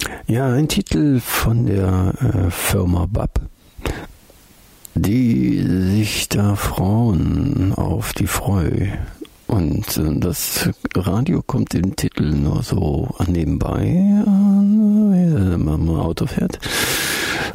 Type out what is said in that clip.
Ja, ein Titel von der Firma BAP, die sich da Frauen auf die Freu. Und das Radio kommt im Titel nur so nebenbei, wenn man Auto fährt.